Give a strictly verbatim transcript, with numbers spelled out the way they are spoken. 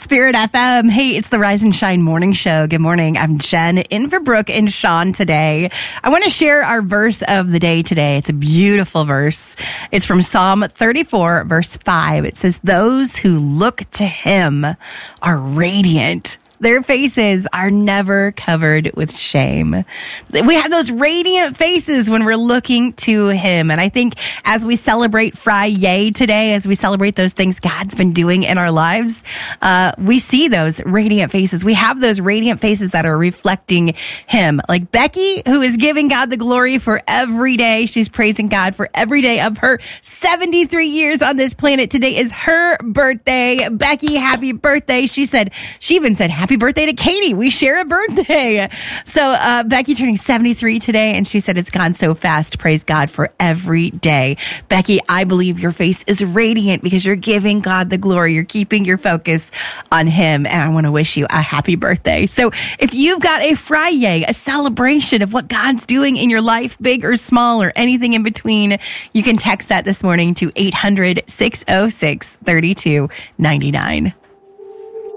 Spirit F M. Hey, it's the Rise and Shine Morning Show. Good morning. I'm Jen, in for Brooke and Sean today. I want to share our verse of the day today. It's a beautiful verse. It's from Psalm thirty-four, verse five. It says, those who look to him are radiant. Their faces are never covered with shame. We have those radiant faces when we're looking to him. And I think as we celebrate Friday today, as we celebrate those things God's been doing in our lives, uh, we see those radiant faces. We have those radiant faces that are reflecting him. Like Becky, who is giving God the glory for every day. She's praising God for every day of her seventy-three years on this planet. Today is her birthday. Becky, happy birthday. She said, she even said, happy birthday to Katie. We share a birthday. So uh, Becky turning seventy-three today, and she said it's gone so fast. Praise God for every day. Becky, I believe your face is radiant because you're giving God the glory. You're keeping your focus on him, and I want to wish you a happy birthday. So if you've got a Friday, a celebration of what God's doing in your life, big or small or anything in between, you can text that this morning to eight hundred, six oh six, three two nine nine.